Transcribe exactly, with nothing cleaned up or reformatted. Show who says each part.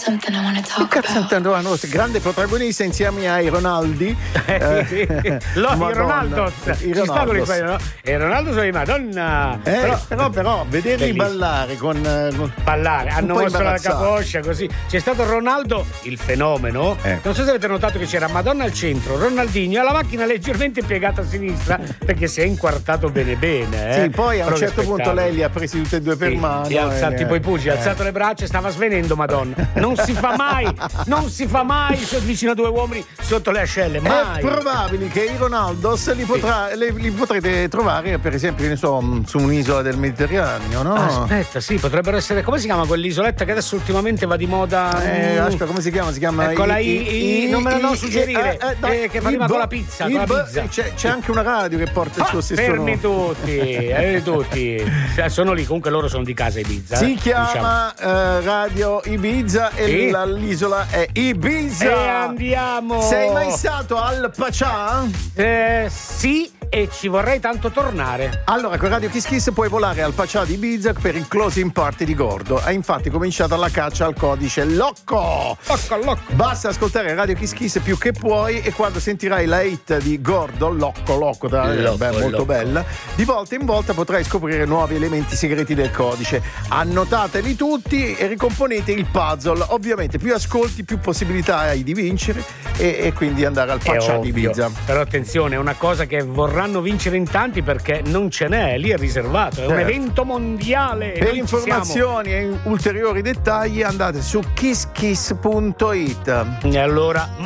Speaker 1: something I wanna talk
Speaker 2: Cazzo,
Speaker 1: about.
Speaker 2: intendo, grande protagonista insieme ai Ronaldi.
Speaker 3: Eh, Lo, il Ronaldo
Speaker 2: I
Speaker 3: ci sta con il
Speaker 2: Ronaldos.
Speaker 3: quello, no? E Ronaldo sono i Madonna.
Speaker 2: Eh,
Speaker 3: però,
Speaker 2: però, però, vederli
Speaker 3: bellissimo.
Speaker 2: ballare con, eh, con
Speaker 3: Ballare, hanno
Speaker 2: po'
Speaker 3: mosso la
Speaker 2: imbarazzati.
Speaker 3: capoccia così. C'è stato Ronaldo, il fenomeno.
Speaker 2: Eh.
Speaker 3: Non so se avete notato che c'era Madonna al centro, Ronaldinho, la macchina leggermente piegata a sinistra perché si è inquartato bene bene. Eh?
Speaker 2: Sì, poi a un
Speaker 3: Però
Speaker 2: certo
Speaker 3: che
Speaker 2: punto
Speaker 3: spettacolo.
Speaker 2: lei li ha presi tutti e due per
Speaker 3: Sì,
Speaker 2: mano.
Speaker 3: li ha alzati
Speaker 2: e-
Speaker 3: tipo i pugili, ha
Speaker 2: eh.
Speaker 3: alzato le braccia e stava svenendo Madonna. Non si fa mai, non si fa mai so- vicino a due uomini sotto le ascelle, mai.
Speaker 2: È probabile che i Ronaldos li, potrà, li, li potrete trovare, per esempio, che ne so, su un'isola del Mediterraneo, no?
Speaker 3: Aspetta, sì, potrebbero essere. Come si chiama quell'isoletta che adesso ultimamente va di moda?
Speaker 2: Eh,
Speaker 3: Mm.
Speaker 2: aspetta, come si chiama? Si chiama
Speaker 3: Ecco, la
Speaker 2: I-
Speaker 3: I-
Speaker 2: I-
Speaker 3: I- non me la devo
Speaker 2: I-
Speaker 3: suggerire,
Speaker 2: eh, eh, dai,
Speaker 3: eh, che va
Speaker 2: il
Speaker 3: prima
Speaker 2: bo-
Speaker 3: con la pizza,
Speaker 2: il
Speaker 3: con la
Speaker 2: bo-
Speaker 3: pizza.
Speaker 2: C'è, c'è anche una radio che porta il
Speaker 3: Ah,
Speaker 2: suo stesso
Speaker 3: fermi
Speaker 2: nome.
Speaker 3: tutti, fermi tutti. Cioè, sono lì, comunque loro sono di casa Ibiza.
Speaker 2: Si
Speaker 3: eh,
Speaker 2: chiama eh, Radio Ibiza e
Speaker 3: Sì.
Speaker 2: la- l'isola è Ibiza.
Speaker 3: E andiamo.
Speaker 2: Sei mai stato al Pacà?
Speaker 3: Eh, sì, e ci vorrei tanto tornare.
Speaker 2: Allora, con Radio Kiss Kiss puoi volare al Pacà di Ibiza per il closing party di Gordo. Ha infatti cominciato la caccia al codice Locco.
Speaker 3: Locco, locco.
Speaker 2: Basta ascoltare Radio Kiss Kiss più che puoi e quando sentirai la hit di Gordo, Locco, Locco, tra-
Speaker 3: Locco,
Speaker 2: beh, molto
Speaker 3: Locco.
Speaker 2: bella, di volta in volta potrai scoprire nuovi elementi segreti del codice. Annotateli tutti e ricomponete il puzzle. Ovviamente più ascolti, più possibilità hai di vincere e, e quindi andare al
Speaker 3: È
Speaker 2: Pacà di
Speaker 3: ovvio.
Speaker 2: Ibiza.
Speaker 3: Però attenzione, è una cosa che vorranno vincere in tanti perché non ce n'è, lì è riservato, è un
Speaker 2: Certo.
Speaker 3: evento mondiale.
Speaker 2: Per
Speaker 3: noi ci
Speaker 2: informazioni e ulteriori dettagli andate su kiss kiss punto it.
Speaker 3: siamo. E allora